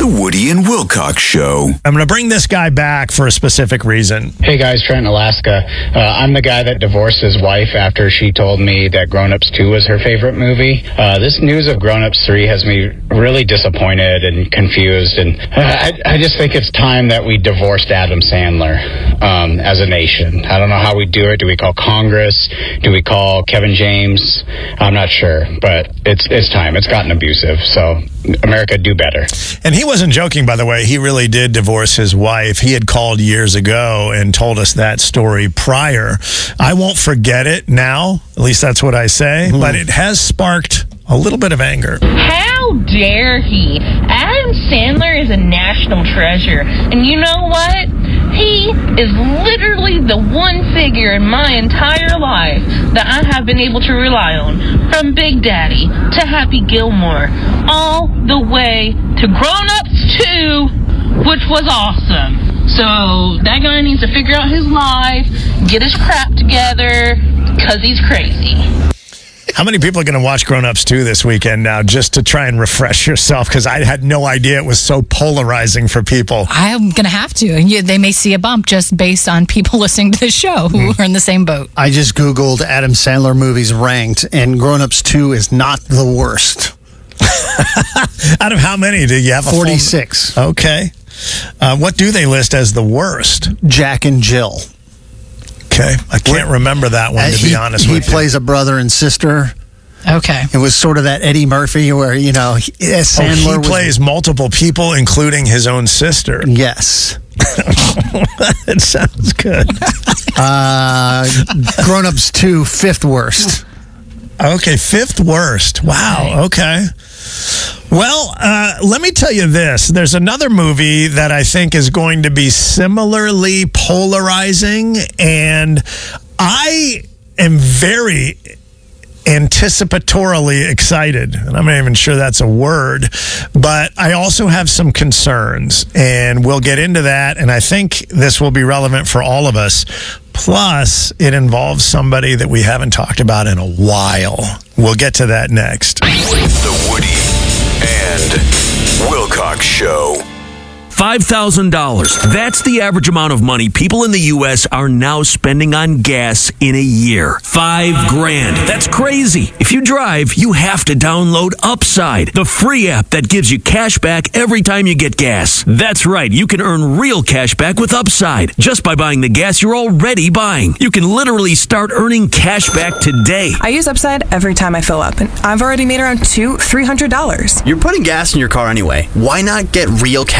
The Woody and Wilcox Show. I'm going to bring this guy back for a specific reason. Hey guys, Trent, Alaska. I'm the guy that divorced his wife after she told me that Grown Ups 2 was her favorite movie. This news of Grown Ups 3 has me really disappointed and confused, and I just think it's time that we divorced Adam Sandler as a nation. I don't know how we do it. Do we call Congress? Do we call Kevin James? I'm not sure, but it's time. It's gotten abusive, so America, do better. And he wasn't joking, by the way. He really did divorce his wife. He had called years ago and told us that story prior. I won't forget it now. At least that's what I say. But it has sparked a little bit of anger. How dare he? Adam Sandler is a national treasure. And you know what? He is literally the one figure in my entire life that I have been able to rely on. From Big Daddy to Happy Gilmore, all the way to Grown Ups 2, which was awesome. So that guy needs to figure out his life, get his crap together, because he's crazy. How many people are going to watch Grown Ups 2 this weekend now just to try and refresh yourself? Because I had no idea it was so polarizing for people. I'm going to have to. They may see a bump just based on people listening to the show who are in the same boat. I just Googled Adam Sandler movies ranked, and Grown Ups 2 is not the worst. Out of how many do you have? 46. Okay. What do they list as the worst? Jack and Jill. Okay. I can't remember that one, to be honest with you. He plays a brother and sister. Okay. It was sort of that Eddie Murphy where, Sandler he plays multiple people, including his own sister. Yes. It sounds good. Grown Ups 2, 5th worst. Okay, 5th worst. Wow, okay. Well, let me tell you this. There's another movie that I think is going to be similarly polarizing, and I am very anticipatorily excited, and I'm not even sure that's a word, but I also have some concerns, and we'll get into that, and I think this will be relevant for all of us. Plus, it involves somebody that we haven't talked about in a while. We'll get to that next. The Woody and Wilcox Show. $5,000. That's the average amount of money people in the U.S. are now spending on gas in a year. $5,000. That's crazy. If you drive, you have to download Upside, the free app that gives you cash back every time you get gas. That's right. You can earn real cash back with Upside just by buying the gas you're already buying. You can literally start earning cash back today. I use Upside every time I fill up, and I've already made around $200-300. You're putting gas in your car anyway. Why not get real cash